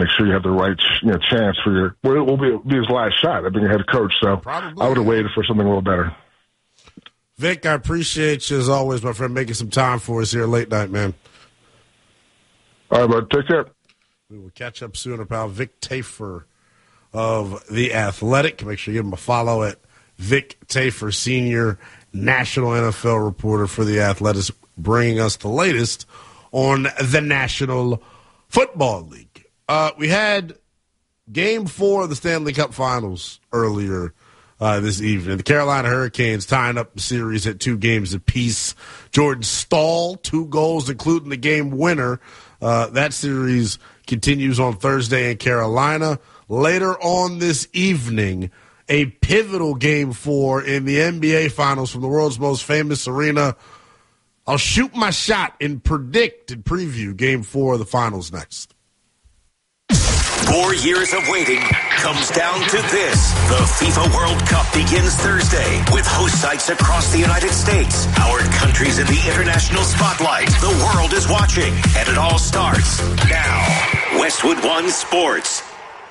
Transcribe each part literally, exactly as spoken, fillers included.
make sure you have the right you know, chance for your. Well, it will be, be his last shot at being a head coach. So Probably. I would have waited for something a little better. Vic, I appreciate you as always, my friend, making some time for us here late night, man. All right, bud. Take care. We will catch up sooner, pal. Vic Tafur of The Athletic. Make sure you give him a follow at Vic Tafur, senior national N F L reporter for The Athletic, bringing us the latest on the National Football League. Uh, we had game four of the Stanley Cup Finals earlier uh, this evening. The Carolina Hurricanes tying up the series at two games apiece. Jordan Staal, two goals, including the game winner. Uh, that series continues on Thursday in Carolina. Later on this evening, a pivotal game four in the N B A Finals from the world's most famous arena. I'll shoot my shot and predict and preview game four of the finals next. Four years of waiting comes down to this. The FIFA World Cup begins Thursday with host sites across the United States. Our country's in the international spotlight. The world is watching, and it all starts now. Westwood One Sports.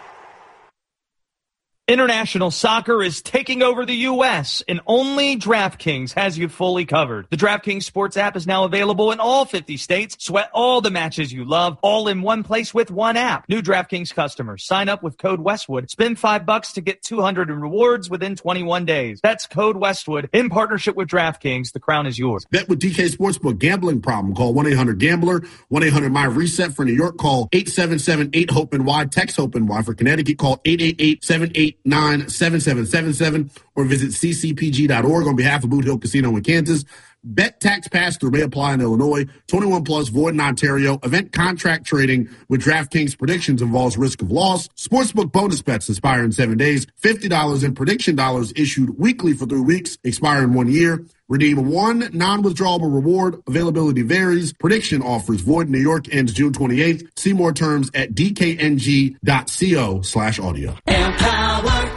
International soccer is taking over the U S, and only DraftKings has you fully covered. The DraftKings Sports app is now available in all fifty states. Sweat all the matches you love, all in one place with one app. New DraftKings customers, sign up with code Westwood. Spend five bucks to get two hundred in rewards within twenty-one days. That's code Westwood in partnership with DraftKings. The crown is yours. Bet with D K Sportsbook. Gambling problem? Call one eight hundred gambler. one eight hundred my reset for New York. Call eight seven seven eight hope N Y. Text hope N Y. For Connecticut, call eight eight eight seven eight nine seven seven seven seven or visit c c p g dot org on behalf of Boot Hill Casino in Kansas. Bet tax pass-through may apply in Illinois. twenty-one plus, void in Ontario. Event contract trading with DraftKings predictions involves risk of loss. Sportsbook bonus bets expire in seven days. fifty dollars in prediction dollars issued weekly for three weeks, expire in one year. Redeem one non-withdrawable reward. Availability varies. Prediction offers void in New York ends June twenty-eighth. See more terms at d k n g dot co slash audio. Empower.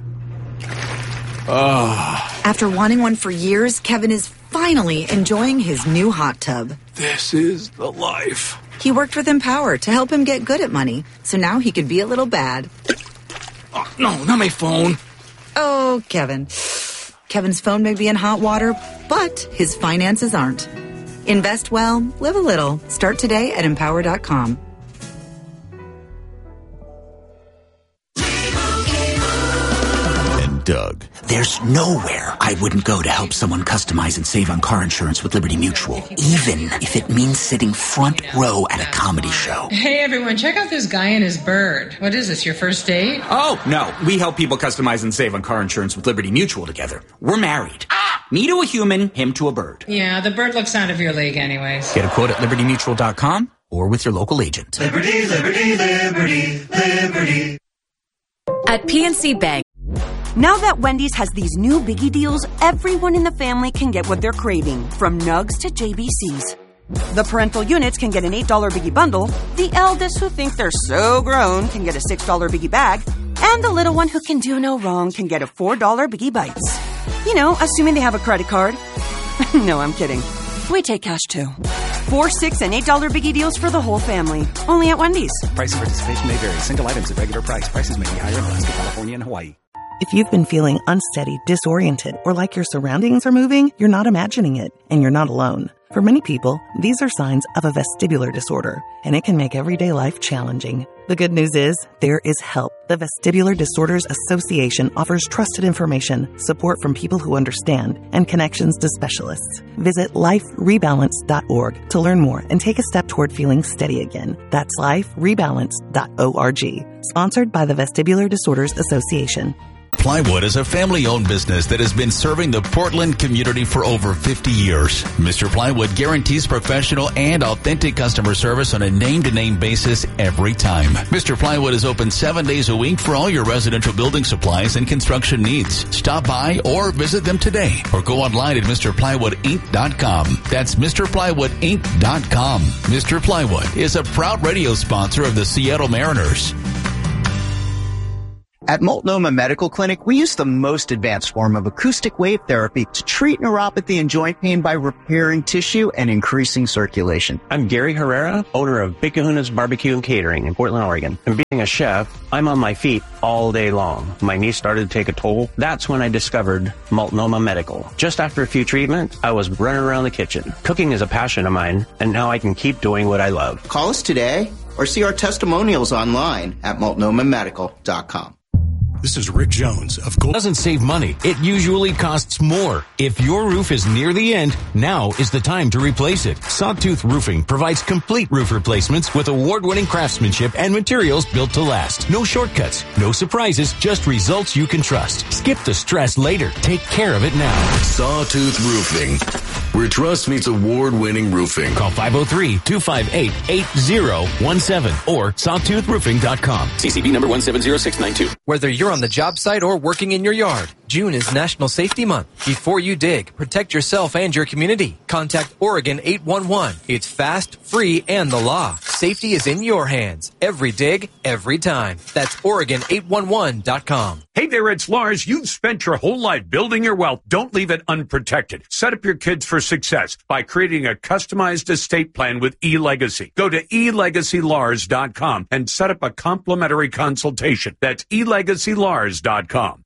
Oh. After wanting one for years, Kevin is finally enjoying his new hot tub. This is the life. He worked with Empower to help him get good at money, so now he could be a little bad. Oh, no, not my phone. Oh, Kevin. Kevin's phone may be in hot water, but his finances aren't. Invest well, live a little. Start today at empower dot com. Doug. There's nowhere I wouldn't go to help someone customize and save on car insurance with Liberty Mutual, even if it means sitting front row at a comedy show. Hey, everyone, check out this guy and his bird. What is this, your first date? Oh, no. We help people customize and save on car insurance with Liberty Mutual together. We're married. Ah! Me to a human, him to a bird. Yeah, the bird looks out of your league anyways. Get a quote at liberty mutual dot com or with your local agent. Liberty, liberty, liberty, liberty. At P N C Bank, now that Wendy's has these new biggie deals, everyone in the family can get what they're craving, from nugs to J B Cs. The parental units can get an eight dollar biggie bundle, the eldest who think they're so grown can get a six dollar biggie bag, and the little one who can do no wrong can get a four dollar biggie bites. You know, assuming they have a credit card. No, I'm kidding. We take cash too. Four, six, and eight dollar biggie deals for the whole family. Only at Wendy's. Price and participation may vary. Single items at regular price. Prices may be higher in Alaska, California, and Hawaii. If you've been feeling unsteady, disoriented, or like your surroundings are moving, you're not imagining it, and you're not alone. For many people, these are signs of a vestibular disorder, and it can make everyday life challenging. The good news is, there is help. The Vestibular Disorders Association offers trusted information, support from people who understand, and connections to specialists. Visit life rebalance dot org to learn more and take a step toward feeling steady again. That's life rebalance dot org. Sponsored by the Vestibular Disorders Association. Plywood is a family-owned business that has been serving the Portland community for over fifty years. Mister Plywood guarantees professional and authentic customer service on a name-to-name basis every time. Mister Plywood is open seven days a week for all your residential building supplies and construction needs. Stop by or visit them today or go online at Mister Plywood Inc dot com. That's Mister Plywood Inc dot com. Mister Plywood is a proud radio sponsor of the Seattle Mariners. At Multnomah Medical Clinic, we use the most advanced form of acoustic wave therapy to treat neuropathy and joint pain by repairing tissue and increasing circulation. I'm Gary Herrera, owner of Big Kahuna's Barbecue and Catering in Portland, Oregon. And being a chef, I'm on my feet all day long. My knee started to take a toll. That's when I discovered Multnomah Medical. Just after a few treatments, I was running around the kitchen. Cooking is a passion of mine, and now I can keep doing what I love. Call us today or see our testimonials online at multnomah medical dot com. This is Rick Jones of Gold. Doesn't save money. It usually costs more. If your roof is near the end, now is the time to replace it. Sawtooth Roofing provides complete roof replacements with award-winning craftsmanship and materials built to last. No shortcuts, no surprises, just results you can trust. Skip the stress later. Take care of it now. Sawtooth Roofing, where trust meets award-winning roofing. Call five oh three, two five eight, eight oh one seven or sawtooth roofing dot com. C C B number one seven zero six nine two. Whether you're on the job site or working in your yard, June is National Safety Month. Before you dig, protect yourself and your community. Contact Oregon eight one one. It's fast, free, and the law. Safety is in your hands. Every dig, every time. That's Oregon eight one one dot com. Hey there, it's Lars. You've spent your whole life building your wealth. Don't leave it unprotected. Set up your kids for success by creating a customized estate plan with eLegacy. Go to e legacy lars dot com and set up a complimentary consultation. That's e legacy lars dot com.